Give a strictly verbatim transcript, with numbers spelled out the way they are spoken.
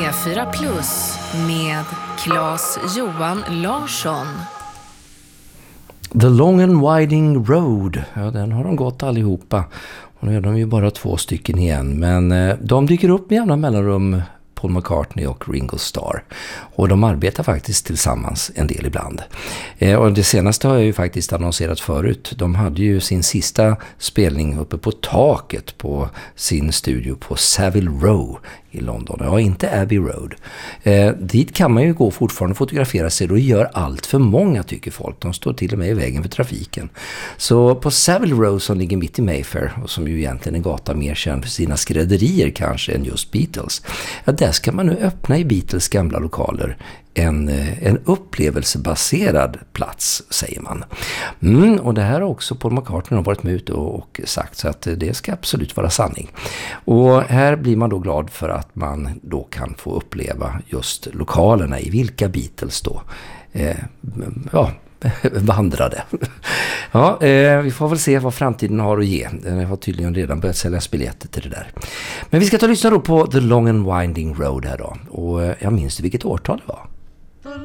P fyra Plus med Claes-Johan Larsson. The Long and Winding Road, ja, den har de gått allihopa. Och nu är de ju bara två stycken igen. Men eh, de dyker upp med jämna mellanrum, Paul McCartney och Ringo Starr. Och de arbetar faktiskt tillsammans en del ibland. Eh, och det senaste har jag ju faktiskt annonserat förut. De hade ju sin sista spelning uppe på taket på sin studio på Savile Row i London. Ja, inte Abbey Road. Eh, dit kan man ju gå fortfarande och fotografera sig. Då gör allt för många, tycker folk. De står till och med i vägen för trafiken. Så på Savile Row, som ligger mitt i Mayfair och som ju egentligen är en gata mer känd för sina skrädderier kanske än just Beatles. Ja, där ska man nu öppna i Beatles gamla lokaler en, en upplevelsebaserad plats, säger man. Mm, och det här har också Paul McCartney varit med ut och, och sagt, så att det ska absolut vara sanning. Och här blir man då glad för att man då kan få uppleva just lokalerna i vilka Beatles då eh, ja, vandrade. Ja, eh, vi får väl se vad framtiden har att ge. Den har tydligen redan börjat sälja biljetter till det där. Men vi ska ta och lyssna då på The Long and Winding Road här då. Och jag minns vilket årtal det var.